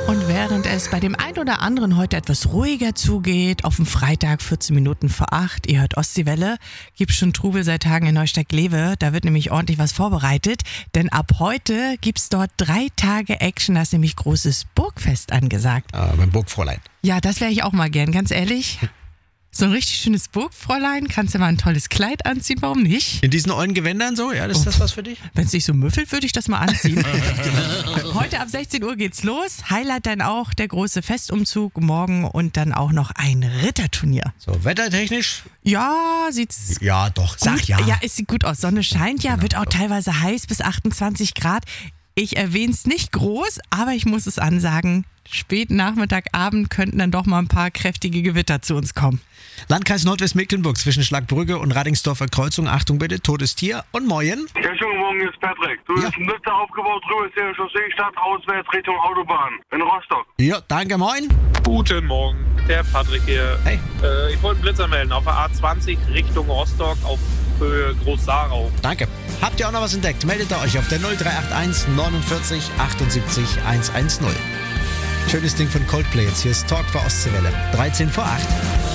Und während es bei dem einen oder anderen heute etwas ruhiger zugeht, auf dem Freitag 14 Minuten vor 8, ihr hört Ostseewelle, gibt's schon Trubel seit Tagen in Neustadt-Glewe. Da wird nämlich ordentlich was vorbereitet, denn ab heute gibt's dort 3 Tage Action, da ist nämlich großes Burgfest angesagt. Beim Burgfräulein. Ja, das wäre ich auch mal gern, ganz ehrlich. So ein richtig schönes Burgfräulein, kannst du mal ein tolles Kleid anziehen, warum nicht? In diesen ollen Gewändern so? Ja, ist das was für dich? Wenn es nicht so müffelt, würde ich das mal anziehen. Heute ab 16 Uhr geht's los. Highlight dann auch der große Festumzug morgen und dann auch noch ein Ritterturnier. So, wettertechnisch? Ja, sieht's Ja, doch. Sag gut. ja. Ja, es sieht gut aus. Sonne scheint ja, wird auch teilweise heiß bis 28 Grad. Ich erwähne es nicht groß, aber ich muss es ansagen. Spät Nachmittag, Abend könnten dann doch mal ein paar kräftige Gewitter zu uns kommen. Landkreis Nordwestmecklenburg zwischen Schlagbrügge und Radingsdorfer Kreuzung. Achtung bitte, totes Tier und Moin. Ja, schönen Morgen, hier ist Patrick. Du Ja. hast ein Lüfter aufgebaut, drüber ist der Chaussee, Stadt, auswärts Richtung Autobahn in Rostock. Ja, danke, Moin. Guten Morgen, der Patrick hier. Hey. Ich wollte einen Blitzer melden auf der A20 Richtung Rostock auf Höhe Groß-Sarau. Danke. Habt ihr auch noch was entdeckt? Meldet ihr euch auf der 0381 49 78 110. Schönes Ding von Coldplay. Jetzt hier ist Talk bei Ostseewelle. 13 vor 8.